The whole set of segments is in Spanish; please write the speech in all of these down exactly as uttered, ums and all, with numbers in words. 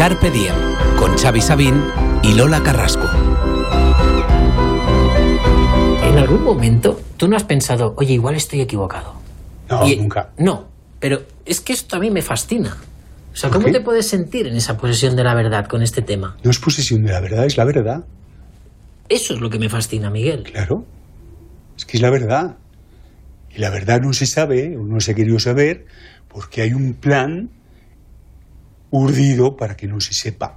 Carpe Diem, con Xavi Sabín y Lola Carrasco. ¿En algún momento tú no has pensado, oye, igual estoy equivocado? No, y, nunca. No, pero es que esto a mí me fascina. O sea, ¿cómo te puedes sentir en esa posesión de la verdad con este tema? No es posesión de la verdad, es la verdad. Eso es lo que me fascina, Miguel. Claro, es que es la verdad. Y la verdad no se sabe, o no se ha querido saber, porque hay un plan urdido para que no se sepa.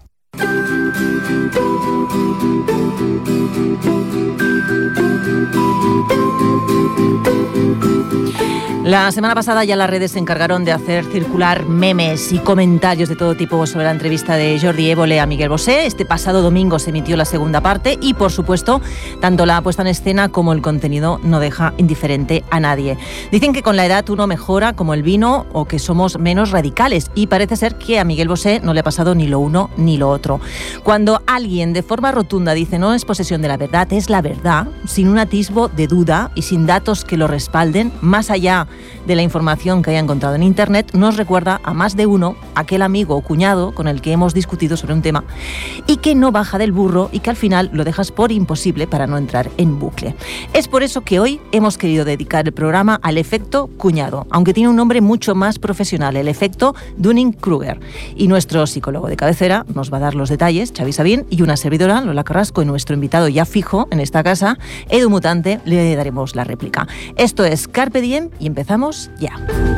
La semana pasada ya las redes se encargaron de hacer circular memes y comentarios de todo tipo sobre la entrevista de Jordi Évole a Miguel Bosé. Este pasado domingo se emitió la segunda parte y, por supuesto, tanto la puesta en escena como el contenido no deja indiferente a nadie. Dicen que con la edad uno mejora como el vino o que somos menos radicales, y parece ser que a Miguel Bosé no le ha pasado ni lo uno ni lo otro. Cuando alguien de forma rotunda dice no es posesión de la verdad, es la verdad, sin un atisbo de duda y sin datos que lo respalden, más allá de la información que haya encontrado en Internet, nos recuerda a más de uno aquel amigo o cuñado con el que hemos discutido sobre un tema y que no baja del burro y que al final lo dejas por imposible para no entrar en bucle. Es por eso que hoy hemos querido dedicar el programa al efecto cuñado, aunque tiene un nombre mucho más profesional, el efecto Dunning-Kruger. Y nuestro psicólogo de cabecera nos va a dar los detalles, Xavi Sabín, y una servidora, Lola Carrasco, y nuestro invitado ya fijo en esta casa, Edu Mutante, le daremos la réplica. Esto es Carpe Diem y empezamos ya.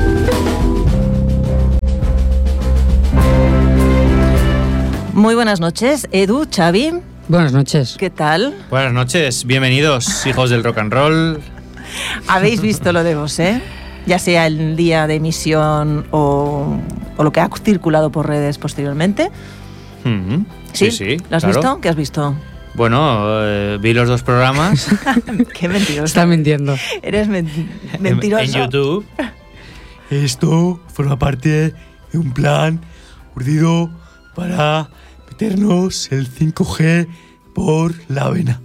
Muy buenas noches, Edu, Xavi. Buenas noches. ¿Qué tal? Buenas noches, bienvenidos, hijos del rock and roll. ¿Habéis visto lo de Bosé? Ya sea el día de emisión o, o lo que ha circulado por redes posteriormente. Mm-hmm. ¿Sí? Sí, sí. ¿Lo has claro. visto? ¿Qué has visto? Bueno, eh, vi los dos programas. Qué mentiroso. Está mintiendo. Eres men- mentiroso. En, en YouTube. Esto forma parte de un plan urdido para meternos el cinco G por la vena.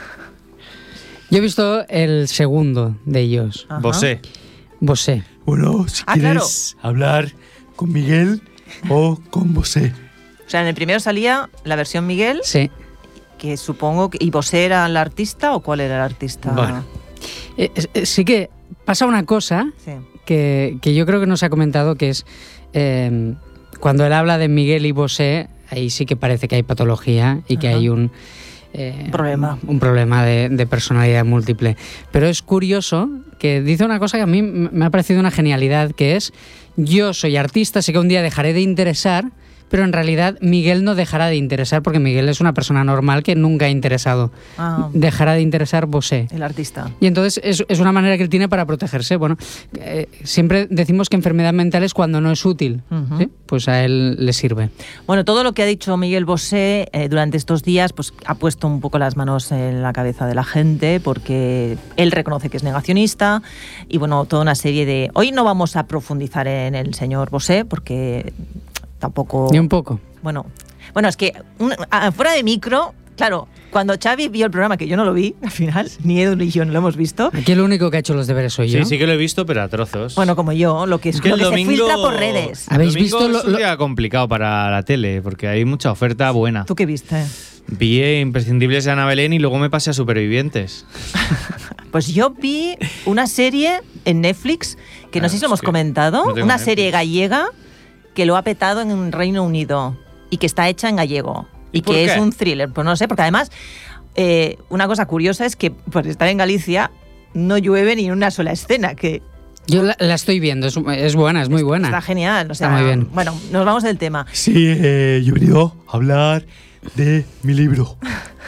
Yo he visto el segundo de ellos. Ajá. Bosé. Bosé. Bueno, si Ah, quieres hablar con Miguel o con Bosé. O sea, en el primero salía la versión Miguel, Sí. que supongo que... ¿Y Bosé era el artista o cuál era el artista? Bueno. Eh, eh, sí que pasa una cosa Sí. que, que yo creo que no se ha comentado, que es eh, cuando él habla de Miguel y Bosé, ahí sí que parece que hay patología y que Ajá. hay un... Eh, Un problema. Un problema de, de personalidad múltiple. Pero es curioso que dice una cosa que a mí me ha parecido una genialidad, que es: yo soy artista, sé que un día dejaré de interesar, pero en realidad Miguel no dejará de interesar, porque Miguel es una persona normal que nunca ha interesado. Ah, Dejará de interesar Bosé. el artista. Y entonces es, es una manera que él tiene para protegerse. Bueno, eh, siempre decimos que enfermedad mental es cuando no es útil. Ujú. ¿Sí? Pues a él le sirve. Bueno, todo lo que ha dicho Miguel Bosé eh, durante estos días pues ha puesto un poco las manos en la cabeza de la gente, porque él reconoce que es negacionista y bueno, toda una serie de... Hoy no vamos a profundizar en el señor Bosé porque tampoco... Ni un poco. Bueno, bueno es que un, a, fuera de micro... Claro, cuando Xavi vio el programa, que yo no lo vi, al final, ni Edu ni yo no lo hemos visto. Aquí el único que ha hecho los deberes soy yo. Sí, sí que lo he visto, pero a trozos. Bueno, como yo, lo que, es, Es que lo el que domingo, se filtra por redes. ¿Habéis domingo visto lo- es un lo- día complicado para la tele, porque hay mucha oferta buena. ¿Tú qué viste? Vi Imprescindibles de Ana Belén y luego me pasé a Supervivientes. Pues yo vi una serie en Netflix, que no Ah, sé si lo hemos es que comentado, no tengo una Netflix. serie gallega que lo ha petado en Reino Unido y que está hecha en gallego. ¿Y Y, por que qué? es un thriller. Pues no sé, porque además, eh, una cosa curiosa es que por estar en Galicia no llueve ni en una sola escena, que Yo la, la estoy viendo, es, es buena, es muy buena. está genial. O sea, Está muy bien. Bueno, nos vamos del tema. Sí, eh, yo he venido a hablar de mi libro.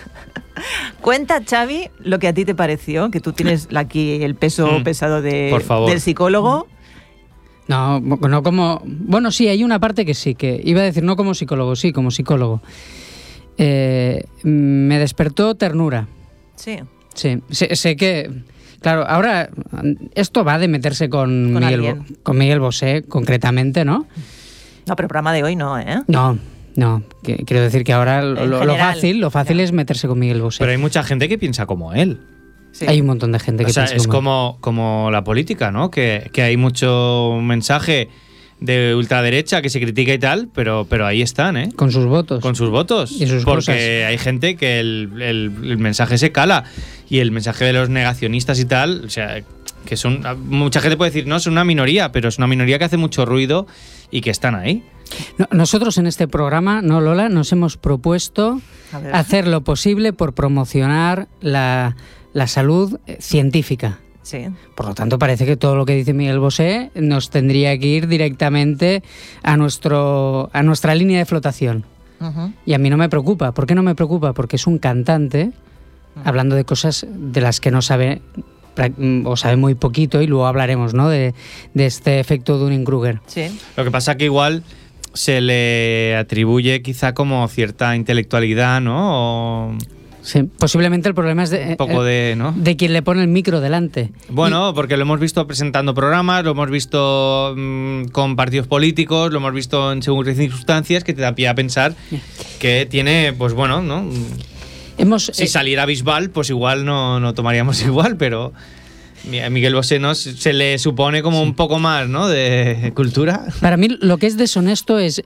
Cuenta, Xavi, lo que a ti te pareció, que tú tienes aquí el peso Mm. pesado de, Por favor. del psicólogo. No, no como... Bueno, sí, hay una parte que sí, que iba a decir no como psicólogo, sí, como psicólogo. Eh, me despertó ternura. Sí. Sí, sé, sé que... Claro, ahora esto va de meterse con, Con Miguel, alguien. Bo- con Miguel Bosé, concretamente, ¿no? No, pero el programa de hoy no, ¿eh? No, no. que- quiero decir que ahora lo, En lo general, fácil, lo fácil ya. es meterse con Miguel Bosé. Pero hay mucha gente que piensa como él. Sí. Hay un montón de gente que O sea, piensa es como- como, como la política, ¿no? Que, que hay mucho mensaje de ultraderecha que se critica y tal, pero, pero ahí están, ¿eh? Con sus votos. Con sus votos. Y sus porque cosas. hay gente que el, el, el mensaje se cala. Y el mensaje de los negacionistas y tal, o sea, que son. Mucha gente puede decir, no, es una minoría, pero es una minoría que hace mucho ruido y que están ahí. No, nosotros en este programa, no Lola, nos hemos propuesto hacer lo posible por promocionar la, la salud científica. Sí. Por lo tanto, parece que todo lo que dice Miguel Bosé nos tendría que ir directamente a, nuestro, a nuestra línea de flotación. Uh-huh. Y a mí no me preocupa. ¿Por qué no me preocupa? Porque es un cantante uh-huh. hablando de cosas de las que no sabe o sabe muy poquito, y luego hablaremos, ¿no?, de, de este efecto Dunning-Kruger. Sí. Lo que pasa que igual se le atribuye quizá como cierta intelectualidad, ¿no? O... Sí, posiblemente el problema es de, un poco de, ¿no? de quien le pone el micro delante. Bueno, y... porque lo hemos visto presentando programas, lo hemos visto mmm, con partidos políticos, lo hemos visto en según circunstancias, que te da pie a pensar que tiene, pues bueno, ¿no? Hemos, si eh... saliera Bisbal, pues igual no, no tomaríamos igual, pero a Miguel Bosé ¿no? se le supone como sí. un poco más, ¿no?, de cultura. Para mí lo que es deshonesto es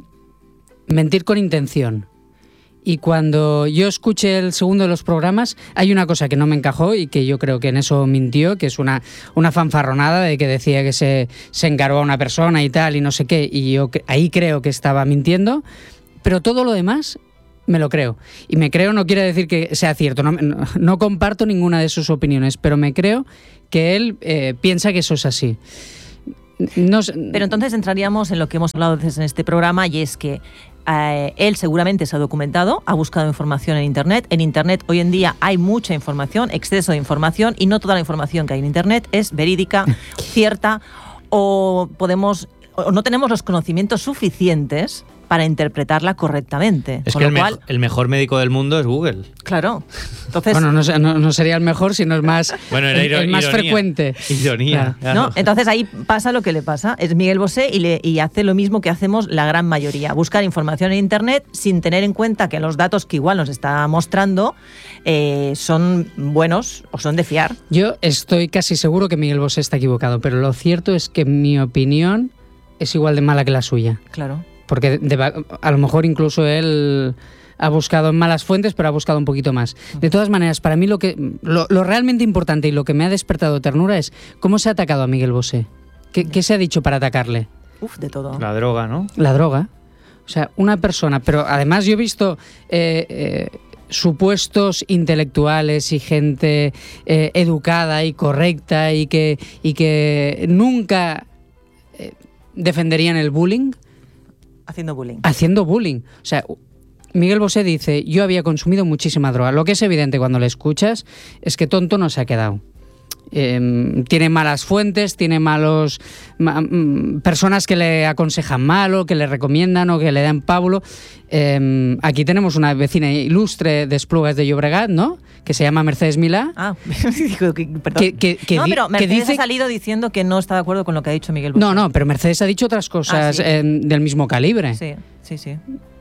mentir con intención. Y cuando yo escuché el segundo de los programas, hay una cosa que no me encajó y que yo creo que en eso mintió, que es una, una fanfarronada de que decía que se, se encargó a una persona y tal y no sé qué, y yo ahí creo que estaba mintiendo, pero todo lo demás me lo creo. Y me creo no quiere decir que sea cierto, no, no, no comparto ninguna de sus opiniones, pero me creo que él eh, piensa que eso es así. No, pero entonces entraríamos en lo que hemos hablado veces en este programa, y es que eh, él seguramente se ha documentado, ha buscado información en Internet. En Internet hoy en día hay mucha información, exceso de información, y no toda la información que hay en Internet es verídica, cierta, o podemos o no tenemos los conocimientos suficientes para interpretarla correctamente. Es Con que lo el, cual, me- el mejor médico del mundo es Google. Claro. Entonces, bueno, no, no, no sería el mejor, sino el más, bueno, era el, el más ironía. frecuente. Ironía. Claro. Claro. ¿no? Entonces ahí pasa lo que le pasa. Es Miguel Bosé y, le, y hace lo mismo que hacemos la gran mayoría. Buscar información en Internet sin tener en cuenta que los datos que igual nos está mostrando eh, son buenos o son de fiar. Yo estoy casi seguro que Miguel Bosé está equivocado, pero lo cierto es que mi opinión es igual de mala que la suya. Claro. Porque de, a lo mejor incluso él ha buscado en malas fuentes, pero ha buscado un poquito más. De todas maneras, para mí lo que lo, lo realmente importante y lo que me ha despertado ternura es cómo se ha atacado a Miguel Bosé. ¿Qué, qué se ha dicho para atacarle? Uf, de todo. La droga, ¿no? La droga. O sea, una persona... Pero además yo he visto eh, eh, supuestos intelectuales y gente eh, educada y correcta y que, y que nunca eh, defenderían el bullying. Haciendo bullying. Haciendo bullying. O sea, Miguel Bosé dice, yo había consumido muchísima droga. Lo que es evidente cuando le escuchas es que tonto no se ha quedado. Eh, tiene malas fuentes, tiene malos ma, personas que le aconsejan mal o que le recomiendan o que le dan pábulo. Eh, aquí tenemos una vecina ilustre de Esplugas de Llobregat, ¿no?, que se llama Mercedes Milá. Ah, digo, que, perdón. Que, que, que no, di, pero Mercedes que dice... ha salido diciendo que no está de acuerdo con lo que ha dicho Miguel Bosé. No, no, pero Mercedes ha dicho otras cosas ah, sí. eh, del mismo calibre. Sí, sí, sí.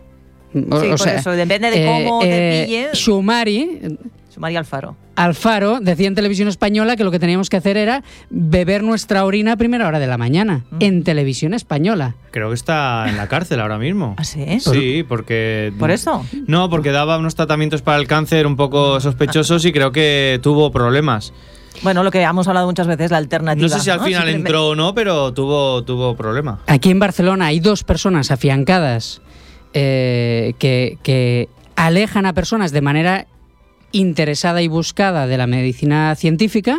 O, sí, o por sea, eso, depende de cómo eh, te eh, pille. Sumari, Sumari Alfaro. Alfaro decía en Televisión Española que lo que teníamos que hacer era beber nuestra orina a primera hora de la mañana, mm. en Televisión Española. Creo que está en la cárcel ahora mismo. ¿Ah, sí? Sí, porque... ¿Por eso? No, porque daba unos tratamientos para el cáncer un poco sospechosos y creo que tuvo problemas. Bueno, lo que hemos hablado muchas veces, la alternativa. No sé si al ¿no? final Simplemente... entró o no, pero tuvo, tuvo problema. Aquí en Barcelona hay dos personas afiancadas eh, que, que alejan a personas de manera interesada y buscada de la medicina científica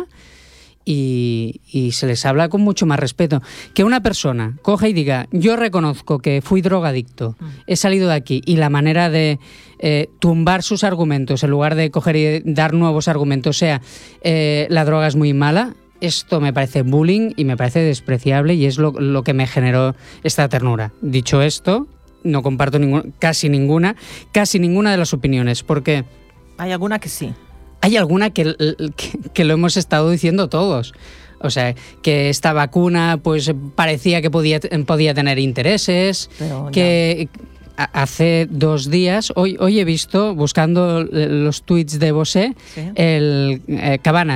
y, y se les habla con mucho más respeto. Que una persona coja y diga, yo reconozco que fui drogadicto, he salido de aquí, y la manera de eh, tumbar sus argumentos en lugar de coger y dar nuevos argumentos sea eh, la droga es muy mala, esto me parece bullying y me parece despreciable, y es lo, lo que me generó esta ternura. Dicho esto, no comparto ningún, casi ninguna, casi ninguna de las opiniones, porque... Hay alguna que sí. Hay alguna que, que, que lo hemos estado diciendo todos. O sea, que esta vacuna pues parecía que podía, podía tener intereses, Pero que ya. Hace dos días, hoy, hoy he visto, buscando los tweets de Bosé, ¿sí? el eh, Cabanas.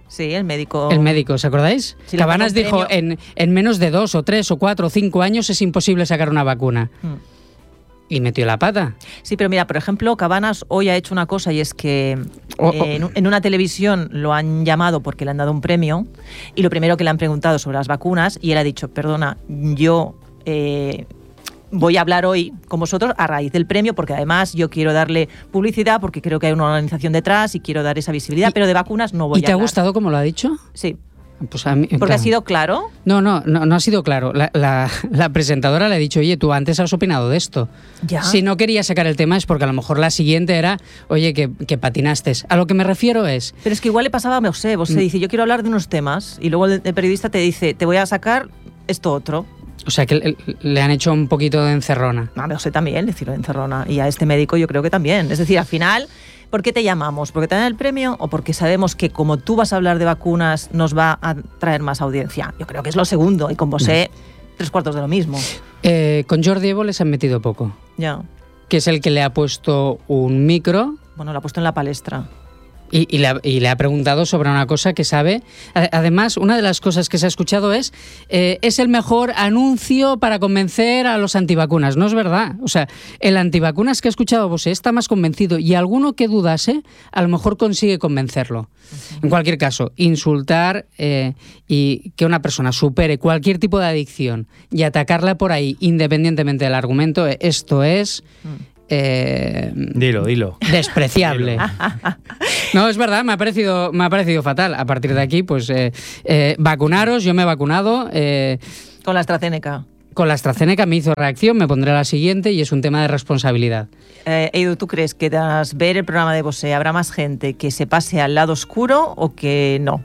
Sí, el médico. El médico, ¿os acordáis? Sí, le Cabanas daba un dijo, en, en menos de dos o tres o cuatro o cinco años es imposible sacar una vacuna. Mm. Y metió la pata. Sí, pero mira, por ejemplo, Cabanas hoy ha hecho una cosa y es que Oh, oh. eh, en, en una televisión lo han llamado porque le han dado un premio y lo primero que le han preguntado sobre las vacunas y él ha dicho, perdona, yo eh, voy a hablar hoy con vosotros a raíz del premio porque además yo quiero darle publicidad porque creo que hay una organización detrás y quiero dar esa visibilidad, Y- pero de vacunas no voy a ¿Y te ha hablar. gustado como lo ha dicho? Sí, Pues a mí, porque claro. ha sido claro. No, no, no, no ha sido claro. La, la- la presentadora le ha dicho, oye, tú antes has opinado de esto. Ya. Si no quería sacar el tema es porque a lo mejor la siguiente era, oye, que, que patinaste. A lo que me refiero es, Pero es que igual le pasaba a Bosé. Bosé Mm. dice, yo quiero hablar de unos temas y luego el, el periodista te dice, te voy a sacar esto otro. o sea, que le, le han hecho un poquito de encerrona. A Bosé también, decirlo de encerrona. Y a este médico yo creo que también. Es decir, al final, ¿por qué te llamamos? ¿Porque te dan el premio o porque sabemos que como tú vas a hablar de vacunas nos va a traer más audiencia? Yo creo que es lo segundo. Y con Bosé, tres cuartos de lo mismo. Eh, con Jordi Évole se han metido poco, Ya. que es el que le ha puesto un micro Bueno, lo ha puesto en la palestra. y, y le, ha, y le ha preguntado sobre una cosa que sabe. A- Además, una de las cosas que se ha escuchado es, eh, es el mejor anuncio para convencer a los antivacunas. No es verdad. O sea, el antivacunas que ha escuchado Bosé está más convencido y alguno que dudase, a lo mejor consigue convencerlo. En cualquier caso, insultar eh, y que una persona supere cualquier tipo de adicción y atacarla por ahí, independientemente del argumento, eh, esto es... eh, Dilo, dilo. despreciable. No, es verdad, me ha parecido, me ha parecido fatal. A partir de aquí, pues eh, eh, vacunaros, yo me he vacunado. eh, Con la AstraZeneca. con la AstraZeneca me hizo reacción, me pondré la siguiente y es un tema de responsabilidad. Eh, Edu, ¿tú crees que tras ver el programa de Bosé habrá más gente que se pase al lado oscuro o que no?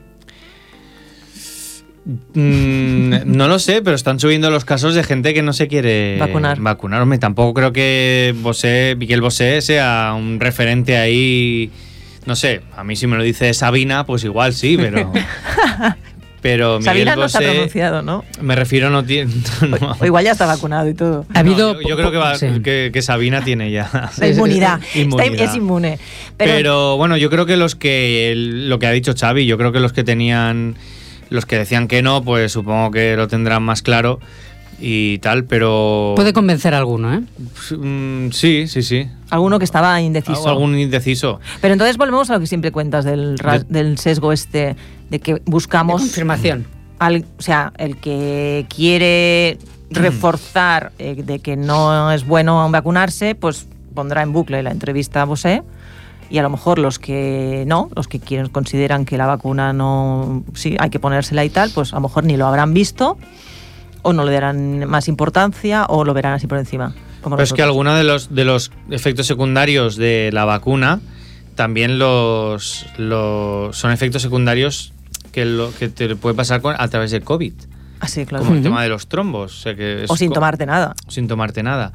Mm, no lo sé, pero están subiendo los casos de gente que no se quiere Vacunar. vacunar. Hombre, tampoco creo que Bosé, Miguel Bosé sea un referente ahí. No sé, a mí si me lo dice Sabina, pues igual sí, pero. Pero Miguel Sabina no está Bosé, pronunciado, ¿no? me refiero, no tiene. no. O igual ya está vacunado y todo. Ha habido No, yo, yo creo que, va- sí. que, que Sabina tiene ya. La inmunidad. Está- Inmunidad. es inmune. Pero, Pero, bueno, yo creo que los que. el- lo que ha dicho Xavi, yo creo que los que tenían. Los que decían que no, pues supongo que lo tendrán más claro y tal, pero. Puede convencer a alguno, ¿eh? Mm, sí, sí, sí. alguno que estaba indeciso. Algún indeciso. Pero entonces volvemos a lo que siempre cuentas del, ra- De- del sesgo este, de que buscamos... Confirmación. al- o sea, el que quiere reforzar eh, de que no es bueno vacunarse, pues pondrá en bucle la entrevista a Bosé. Y a lo mejor los que no, los que quieren, consideran que la vacuna no, sí, hay que ponérsela y tal, pues a lo mejor ni lo habrán visto, o no le darán más importancia, o lo verán así por encima. Como Pero es que nosotros. algunos de los, de los efectos secundarios de la vacuna también los, los son efectos secundarios que, lo, que te puede pasar con, a través del COVID. Ah, sí, claro. Como el Ujú. tema de los trombos. O, sea que es O sin co- tomarte nada. sin tomarte nada.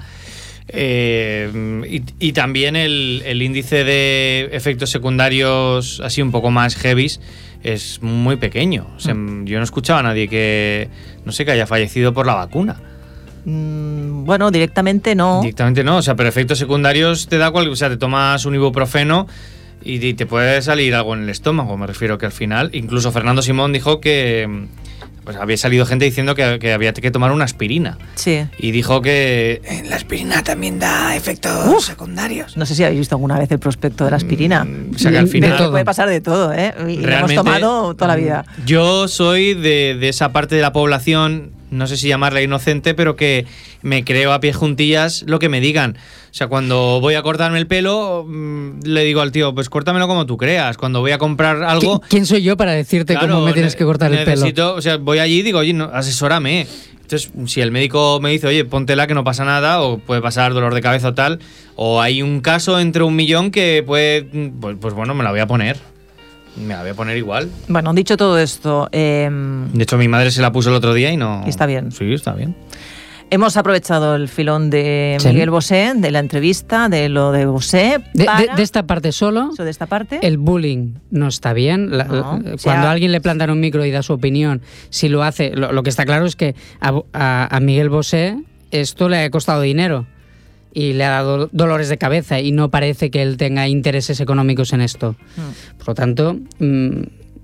Eh, y, y también el, el índice de efectos secundarios así un poco más heavies es muy pequeño. O sea, yo no escuchaba a nadie que, no sé, que haya fallecido por la vacuna. Mm, bueno, directamente no. Directamente no, o sea, pero efectos secundarios te da cual, o sea, te tomas un ibuprofeno y, y te puede salir algo en el estómago, me refiero que al final, incluso Fernando Simón dijo que pues había salido gente diciendo que, que había que tomar una aspirina. Sí. Y dijo que eh, la aspirina también da efectos Uf. secundarios. No sé si habéis visto alguna vez el prospecto de la aspirina. Mm, o sea que al De final todo. Puede pasar de todo, ¿eh? Y lo hemos realmente, tomado toda la vida. Yo soy de, de esa parte de la población, no sé si llamarla inocente, pero que me creo a pie juntillas lo que me digan. O sea, cuando voy a cortarme el pelo, mmm, le digo al tío, pues córtamelo como tú creas. Cuando voy a comprar algo... ¿Qui- ¿Quién soy yo para decirte claro, cómo me tienes ne- que cortar el pelo? necesito, O sea, voy allí y digo, oye, no, asesórame. Entonces, si el médico me dice, oye, póntela que no pasa nada, o puede pasar dolor de cabeza o tal, o hay un caso entre un millón que puede... Pues, pues bueno, me la voy a poner. Me la voy a poner igual. Bueno, dicho todo esto, eh, De hecho, mi madre se la puso el otro día y no... Y está bien. Sí, está bien. hemos aprovechado el filón de Sí. Miguel Bosé, de la entrevista, de lo de Bosé, De, para... de- de esta parte solo, eso de esta parte. el bullying no está bien. La- No, la- o cuando sea- a alguien le plantan un micro y da su opinión, si lo hace, lo, lo que está claro es que a, a- a Miguel Bosé esto le ha costado dinero y le ha dado dolores de cabeza y no parece que él tenga intereses económicos en esto. Mm. Por lo tanto, mm,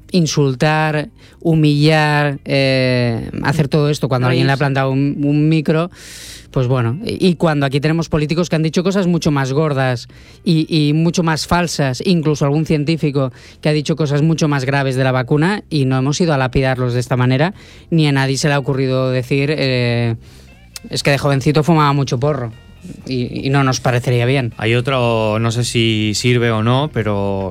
insultar, humillar, eh, hacer todo esto cuando alguien le ha plantado un, un micro, pues bueno, y, y cuando aquí tenemos políticos que han dicho cosas mucho más gordas y, y mucho más falsas, incluso algún científico que ha dicho cosas mucho más graves de la vacuna, y no hemos ido a lapidarlos de esta manera, ni a nadie se le ha ocurrido decir eh, es que de jovencito fumaba mucho porro. Y, y no nos parecería bien. Hay otro, no sé si sirve o no, pero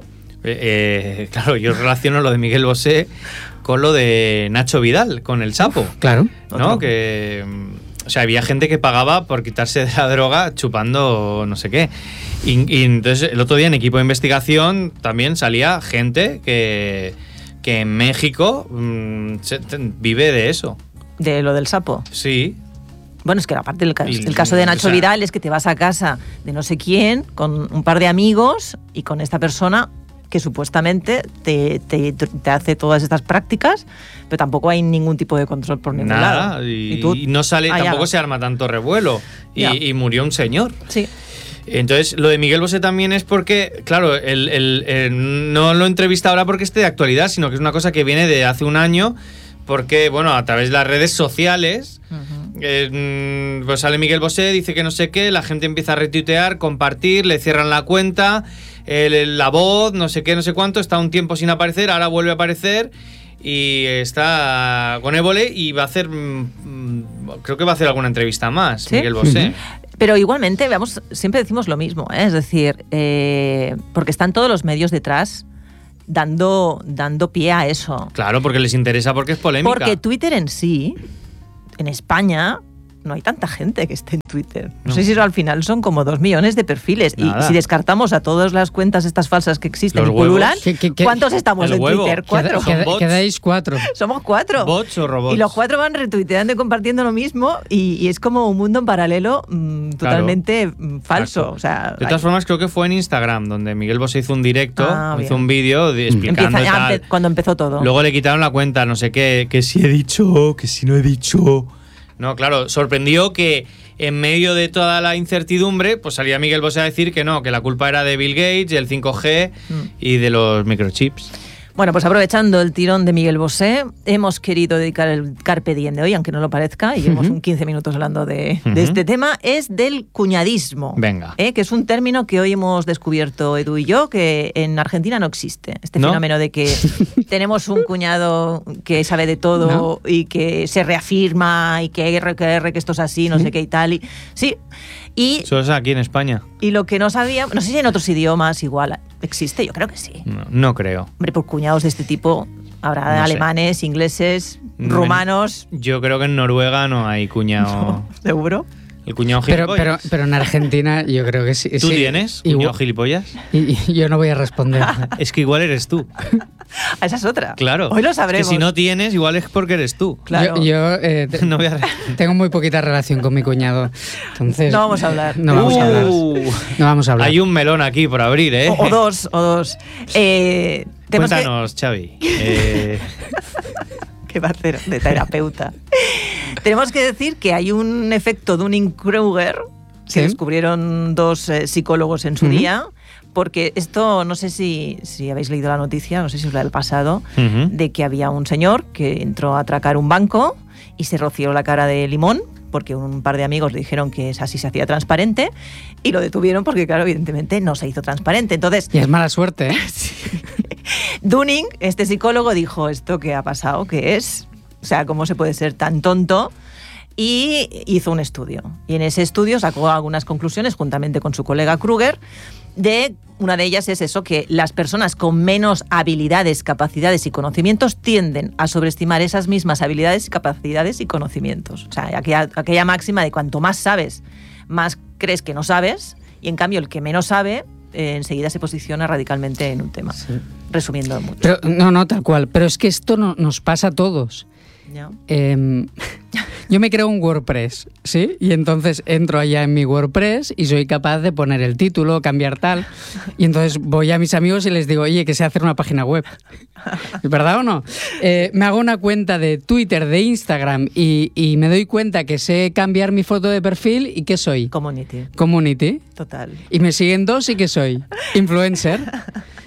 eh, claro, yo relaciono lo de Miguel Bosé con lo de Nacho Vidal, con el sapo. Claro. ¿No? Otro. Que, o sea, había gente que pagaba por quitarse de la droga chupando no sé qué. Y, y entonces el otro día en Equipo de Investigación también salía gente que, que en México mmm, se, vive de eso. ¿De lo del sapo? Sí. Bueno, es que aparte el caso, Y, el caso de Nacho o sea, Vidal es que te vas a casa de no sé quién con un par de amigos y con esta persona que supuestamente te, te, te hace todas estas prácticas, pero tampoco hay ningún tipo de control por ningún Nada, lado. y, y, tú, y no sale, ah, tampoco ya. se arma tanto revuelo. Y, y murió un señor. Sí. Entonces, lo de Miguel Bosé también es porque, claro, el, el, el, no lo entrevista ahora porque esté de actualidad, sino que es una cosa que viene de hace un año, porque, bueno, a través de las redes sociales, uh-huh. eh, pues sale Miguel Bosé, dice que no sé qué, la gente empieza a retuitear, compartir, le cierran la cuenta, el, la voz, no sé qué, no sé cuánto, está un tiempo sin aparecer, ahora vuelve a aparecer y está con Évole y va a hacer, creo que va a hacer alguna entrevista más, ¿sí? Miguel Bosé. Uh-huh. Pero igualmente, veamos, siempre decimos lo mismo, ¿eh? Es decir, eh, porque están todos los medios detrás dando, dando pie a eso. Claro, porque les interesa, porque es polémica. Porque Twitter en sí, en España, no hay tanta gente que esté en Twitter. No, no. sé si eso al final son como dos millones de perfiles. Nada. Y si descartamos a todas las cuentas estas falsas que existen Los y pululan, ¿Qué, qué, qué? ¿cuántos estamos en huevo. Twitter? ¿Cuatro? Queda, queda, quedáis cuatro. Somos cuatro. ¿Bots o robots? Y los cuatro van retuiteando y compartiendo lo mismo y, y es como un mundo en paralelo mmm, totalmente claro. falso. Claro. O sea, de todas hay... formas, creo que fue en Instagram donde Miguel Bosé hizo un directo, ah, hizo un vídeo explicando Empieza, tal. Empe- cuando empezó todo. Luego le quitaron la cuenta, no sé qué, que si he dicho, que si no he dicho... No, claro, sorprendió que en medio de toda la incertidumbre, pues salía Miguel Bosé a decir que no, que la culpa era de Bill Gates, del cinco G mm. y de los microchips. Bueno, pues aprovechando el tirón de Miguel Bosé, hemos querido dedicar el Carpe Diem de hoy, aunque no lo parezca, y llevamos uh-huh. un quince minutos hablando de, uh-huh. de este tema, es del cuñadismo. Venga. ¿eh? Que es un término que hoy hemos descubierto Edu y yo, que en Argentina no existe. Este ¿No? fenómeno de que tenemos un cuñado que sabe de todo ¿No? y que se reafirma y que R, que R, que esto es así, no ¿Sí? sé qué y tal. Y, sí. Y, Eso es aquí en España. Y lo que no sabía, no sé si en otros idiomas igual existe, yo creo que sí. No, no creo. Hombre, por cuñados de este tipo habrá no alemanes, sé. ingleses, rumanos. Yo creo que en Noruega no hay cuñado. No, ¿seguro? El cuñado pero, gilipollas. Pero, pero en Argentina yo creo que sí. ¿Tú sí. tienes cuñado igual, gilipollas? Y, y yo no voy a responder. Es que igual eres tú. Esa es otra. Claro. Hoy lo sabremos. Es que si no tienes, igual es porque eres tú. Claro. Yo, yo eh, te, no voy a... tengo muy poquita relación con mi cuñado. Entonces, no vamos a hablar. No vamos uh, a hablar. No vamos a hablar. Hay un melón aquí por abrir, ¿eh? O, o dos, o dos. Eh, Cuéntanos, que... Xavi. Eh... ¿Qué va a hacer de terapeuta? Tenemos que decir que hay un efecto Dunning-Kruger que ¿Sí? descubrieron dos eh, psicólogos en su uh-huh. día, porque esto, no sé si, si habéis leído la noticia, no sé si os la he pasado, uh-huh. de que había un señor que entró a atracar un banco y se roció la cara de limón, porque un par de amigos le dijeron que así se hacía transparente, y lo detuvieron porque, claro, evidentemente no se hizo transparente. Entonces, y es mala suerte, ¿eh? Dunning, este psicólogo, dijo esto que ha pasado, que es, o sea, ¿cómo se puede ser tan tonto? Y hizo un estudio. Y en ese estudio sacó algunas conclusiones, juntamente con su colega Kruger, de una de ellas es eso, que las personas con menos habilidades, capacidades y conocimientos tienden a sobreestimar esas mismas habilidades, capacidades y conocimientos. O sea, aquella, aquella máxima de cuanto más sabes, más crees que no sabes, y en cambio el que menos sabe, eh, enseguida se posiciona radicalmente en un tema. Sí. Resumiendo mucho. Pero, no, no, tal cual. Pero es que esto no, nos pasa a todos. ¿No? Eh, yo me creo un WordPress, ¿sí? Y entonces entro allá en mi WordPress y soy capaz de poner el título, cambiar tal. Y entonces voy a mis amigos y les digo, oye, que sé hacer una página web. ¿Es verdad o no? Eh, me hago una cuenta de Twitter, de Instagram y, y me doy cuenta que sé cambiar mi foto de perfil y ¿qué soy? Community. Community. Total. Y me siguen dos y ¿qué soy? Influencer.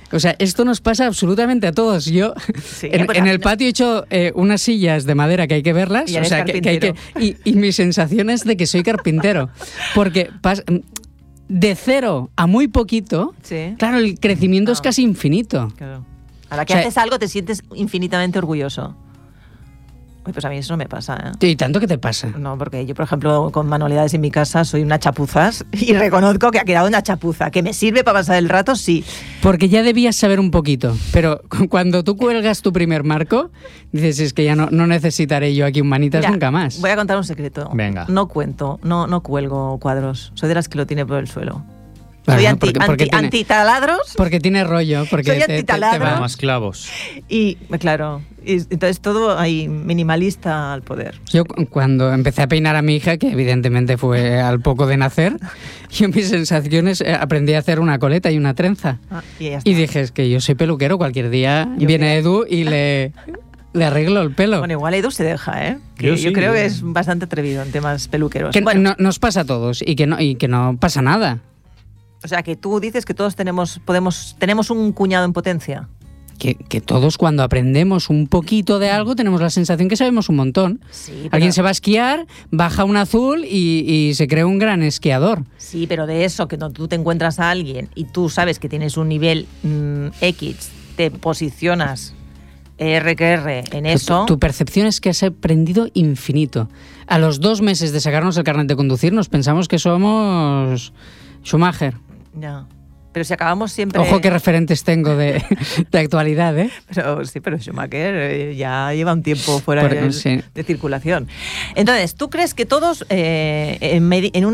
O sea, esto nos pasa absolutamente a todos. Yo Sí, en, pues en a mí el no- patio he hecho eh, unas sillas de madera que hay que verlas. Y O eres sea, que, que hay que, carpintero. y, y mi sensación es de que soy carpintero. Porque pas- de cero a muy poquito, Sí. claro, el crecimiento es Ah. casi infinito. Claro. A la que O sea, haces algo te sientes infinitamente orgulloso. Uy, pues a mí eso no me pasa, ¿eh? ¿Y tanto qué te pasa? No, porque yo, por ejemplo, con manualidades en mi casa soy una chapuzas y reconozco que ha quedado una chapuza. ¿Que me sirve para pasar el rato? Sí. Porque ya debías saber un poquito, pero cu- cuando tú cuelgas tu primer marco, dices, es que ya no, no necesitaré yo aquí un manitas Mira, nunca más. Voy a contar un secreto. Venga. No cuento, no, no cuelgo cuadros. Soy de las que lo tiene por el suelo. Bueno, soy anti, porque- porque anti- tiene- antitaladros Porque tiene rollo, porque Soy te- te- te antitaladro. va- Más clavos. y, claro, y entonces todo ahí minimalista al poder. Yo cu- cuando empecé a peinar a mi hija, que evidentemente fue al poco de nacer, yo mis sensaciones eh, aprendí a hacer una coleta y una trenza. Ah, y ya está. Y dije, es que yo soy peluquero, cualquier día Yo viene creo- Edu y le, le arreglo el pelo. Bueno, igual Edu se deja, ¿eh? Que Yo yo sí, creo yo- que es bastante atrevido en temas peluqueros. Que Bueno, no- nos pasa a todos y que no, y que no pasa nada. o sea, que tú dices que todos tenemos, podemos, tenemos un cuñado en potencia. Que, que todos cuando aprendemos un poquito de algo tenemos la sensación que sabemos un montón. Sí, pero- Alguien se va a esquiar, baja un azul y, y se crea un gran esquiador. Sí, pero de eso, que no, tú te encuentras a alguien y tú sabes que tienes un nivel mm, X, te posicionas R que R en eso. Tu, tu percepción es que has aprendido infinito. A los dos meses de sacarnos el carnet de conducir nos pensamos que somos Schumacher. Ya. Pero si acabamos siempre... Ojo qué referentes tengo de, de actualidad, ¿eh? Pero sí, pero Schumacher eh, ya lleva un tiempo fuera Por- de, sí. de circulación. Entonces, ¿tú crees que todos eh, en, medi- en un